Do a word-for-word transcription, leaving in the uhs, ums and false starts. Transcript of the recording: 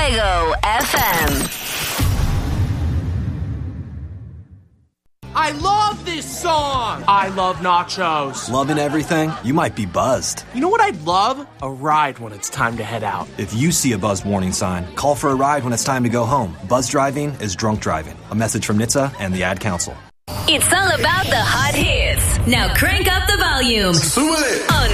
Fuego F M. I love this song! I love nachos. Loving everything? You might be buzzed. You know what I'd love? A ride when it's time to head out. If you see a buzz warning sign, call for a ride when it's time to go home. Buzz driving is drunk driving. A message from N H T S A and the Ad Council. It's all about the hot hits. Now crank up the volume on